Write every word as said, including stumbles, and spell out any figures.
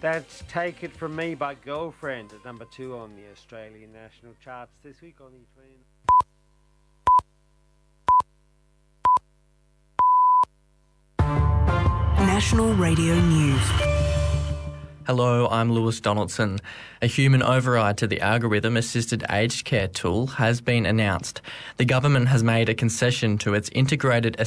That's Take It From Me by Girlfriend at number two on the Australian national charts this week on the twenty. National Radio News. Hello, I'm Lewis Donaldson. A human override to the algorithm-assisted aged care tool has been announced. The government has made a concession to its integrated